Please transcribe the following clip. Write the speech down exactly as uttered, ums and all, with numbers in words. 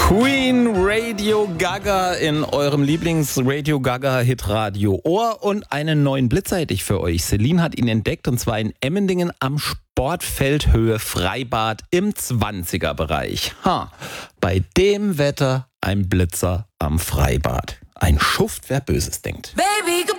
Queen Radio Gaga in eurem Lieblings-Radio Gaga-Hit-Radio Ohr und einen neuen Blitzer hätte ich für euch. Celine hat ihn entdeckt und zwar in Emmendingen am Sportfeldhöhe Freibad im zwanziger-Bereich. Ha, bei dem Wetter ein Blitzer am Freibad. Ein Schuft, wer Böses denkt. Baby,